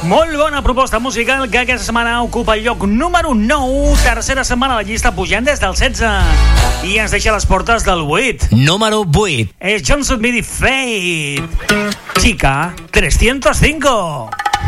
Molt bona proposta musical que aquesta setmana ocupa el lloc número 9, tercera setmana a la llista, pujant des del 16 i ens deixa a les portes del 8. Número 8. És Johnson Midi Fate, Chica 305.